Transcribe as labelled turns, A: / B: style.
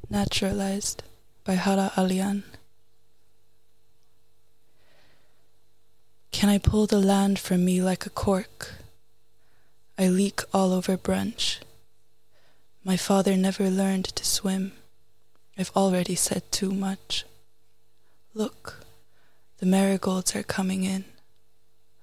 A: Naturalized by Hara Alian. Can I pull the land from me like a cork? I leak all over brunch. My father never learned to swim. I've already said too much. Look, the marigolds are coming in.